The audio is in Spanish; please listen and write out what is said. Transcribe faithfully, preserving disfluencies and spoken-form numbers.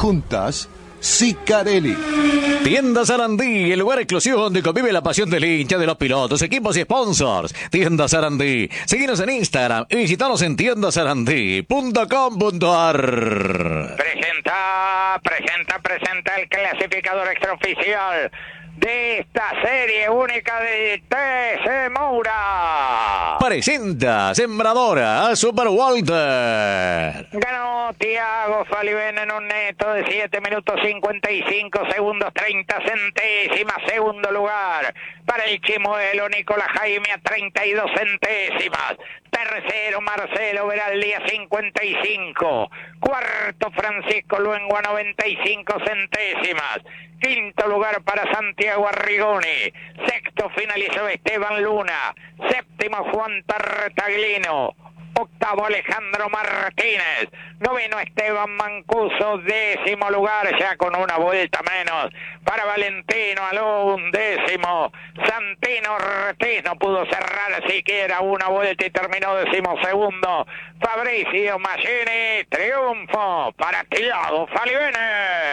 juntas, Sicarelli. Tienda Sarandí, el lugar exclusivo donde convive la pasión del hincha, de los pilotos, equipos y sponsors. Tienda Sarandí. Síguenos en Instagram y visitanos en tienda sarandí punto com punto a r. Presenta, presenta, presenta el clasificador extraoficial de esta serie única de T C Moura. Presenta Sembradora Super Walter. Ganó Thiago Falivene en un neto de siete minutos cincuenta y cinco segundos treinta centésimas. Segundo lugar para el Chimuelo Nicolás Jaime a treinta y dos centésimas. Tercero Marcelo Veraldi a cincuenta y cinco. Cuarto Francisco Luengo a noventa y cinco centésimas. Quinto lugar para Santiago Arrigoni. Sexto finalizó Esteban Luna. Séptimo Juan Tartaglino. Octavo Alejandro Martínez. Noveno Esteban Mancuso. Décimo lugar ya con una vuelta menos para Valentino Alón. Décimo Santino Ortiz. No pudo cerrar siquiera una vuelta y terminó décimo segundo. Fabricio Machini. Triunfo para Thiago Falivene.